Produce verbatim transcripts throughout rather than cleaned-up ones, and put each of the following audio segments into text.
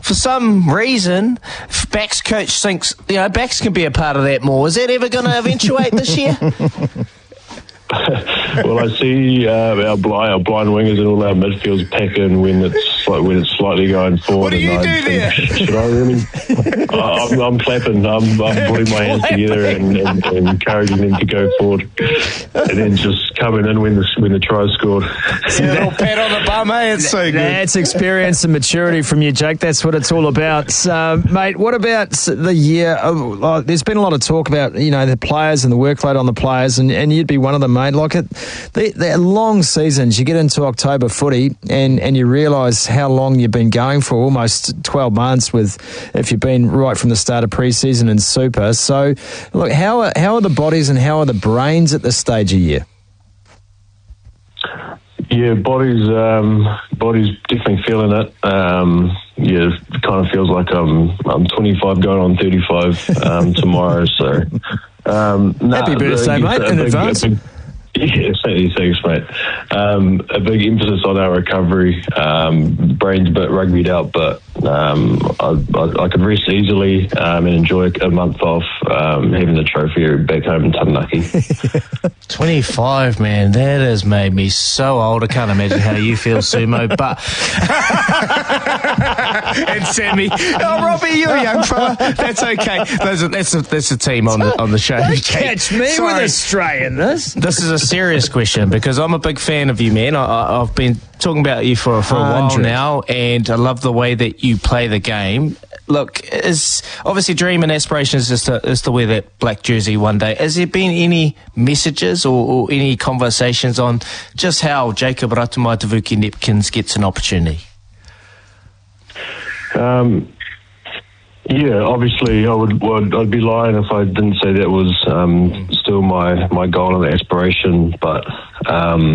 for some reason, backs coach thinks, you know, backs can be a part of that more. Is that ever going to eventuate this year? Well, I see uh, our, blind, our blind wingers and all our midfields pack in when it's like, when it's slightly going forward. What do you and do I there? Think, should I really? uh, I'm, I'm clapping. I'm, I'm putting my hands together and, and, and encouraging them to go forward, and then just coming in when the when the try is scored. See, a little pat on the bum, eh? It's so good. That's experience and maturity from you, Jake. That's what it's all about, uh, mate. What about the year? Oh, there's been a lot of talk about, you know, the players and the workload on the players, and, and you'd be one of them, mate. Like it, they're, they're long seasons. You get into October footy, and, and you realise how long you've been going for, almost twelve months. With if you've been right from the start of pre-season and Super. So, look, how are, how are the bodies and how are the brains at this stage of year? Yeah, body's um, body's definitely feeling it. Um, yeah, it kind of feels like I'm I'm twenty-five going on thirty-five um, tomorrow. So um, nah, happy birthday, big, mate, in big, advance. Big, yeah, thanks, mate. Um, a big emphasis on our recovery. Um, brain's a bit rugbyed out, but um, I, I, I could rest easily um, and enjoy a month off, um, having the trophy back home in Taranaki. twenty-five, man, that has made me so old. I can't imagine how you feel, Sumo, but... and Sammy, oh, Robbie, you're a young fella. That's okay. That's a, that's a, that's a team on the, on the show. Don't catch me Sorry. with Australian this. This is a serious question because I'm a big fan of you, man. I, I, I've been talking about you for, for a while now, and I love the way that you play the game. Look, is obviously dream and aspiration is just to, is to wear that black jersey one day. Has there been any messages or, or any conversations on just how Jacob Ratumai-Tavuki-Nepkins gets an opportunity? Um, yeah, obviously, I would, would I'd be lying if I didn't say that was um, still my, my goal and aspiration. But um,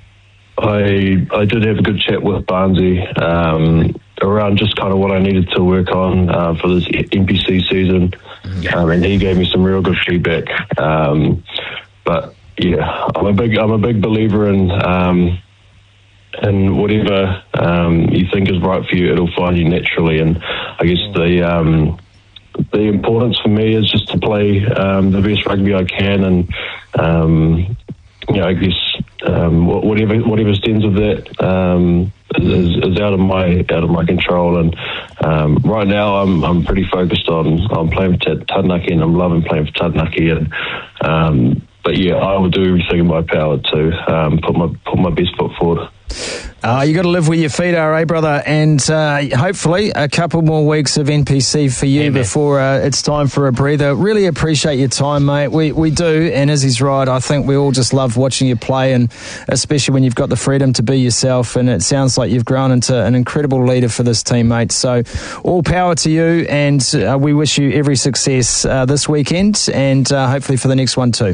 I I did have a good chat with Barnesy um, around just kind of what I needed to work on uh, for this N P C season, um, and he gave me some real good feedback. Um, but yeah, I'm a big I'm a big believer in. Um, And whatever um, you think is right for you, it'll find you naturally. And I guess the um, the importance for me is just to play um, the best rugby I can, and um, you know, I guess um, whatever whatever stems of that um, is, is out of my out of my control. And um, right now, I'm I'm pretty focused on on playing for Taranaki, and I'm loving playing for Taranaki. And um, but yeah, I will do everything in my power to um, put my put my best foot forward. Uh, you got to live where your feet are, eh, brother? And uh, hopefully a couple more weeks of N P C for you yeah, before uh, it's time for a breather. Really appreciate your time, mate. We we do, and as he's right, I think we all just love watching you play, and especially when you've got the freedom to be yourself. And it sounds like you've grown into an incredible leader for this team, mate. So all power to you, and uh, we wish you every success uh, this weekend, and uh, hopefully for the next one too.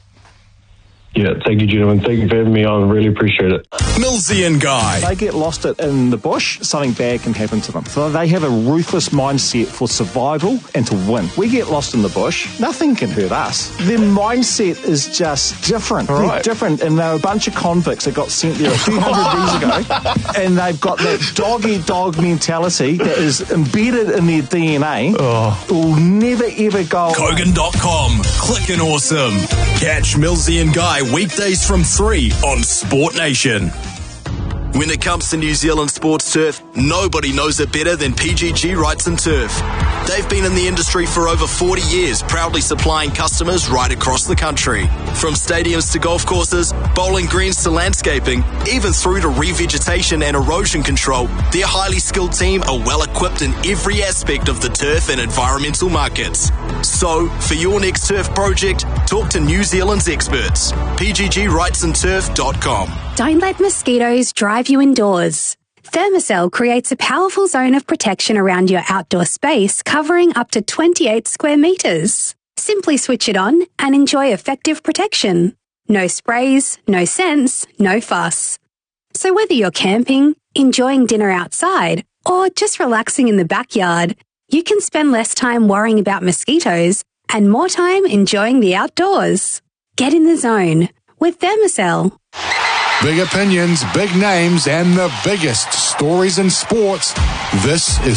Yeah, thank you, gentlemen. Thank you for having me on. Really appreciate it. Millsy and Guy. They get lost in the bush, something bad can happen to them. So they have a ruthless mindset for survival and to win. We get lost in the bush, nothing can hurt us. Their mindset is just different. Right. They're different, and they're a bunch of convicts that got sent there a few hundred years ago, and they've got that dog-eat-dog mentality that is embedded in their D N A. Oh. Will never, ever go. Kogan dot com. Clickin' awesome. Catch Millsy and Guy weekdays from three on Sport Nation. When it comes to New Zealand sports turf, nobody knows it better than P G G Wrights and Turf. They've been in the industry for over forty years, proudly supplying customers right across the country. From stadiums to golf courses, bowling greens to landscaping, even through to revegetation and erosion control, their highly skilled team are well equipped in every aspect of the turf and environmental markets. So, for your next turf project, talk to New Zealand's experts. P G G Wrights and Turf dot com. Don't let mosquitoes drive you indoors. Thermacell creates a powerful zone of protection around your outdoor space, covering up to twenty-eight square metres. Simply switch it on and enjoy effective protection. No sprays, no scents, no fuss. So whether you're camping, enjoying dinner outside, or just relaxing in the backyard, you can spend less time worrying about mosquitoes and more time enjoying the outdoors. Get in the zone with Thermacell. Big opinions, big names, and the biggest stories in sports. This is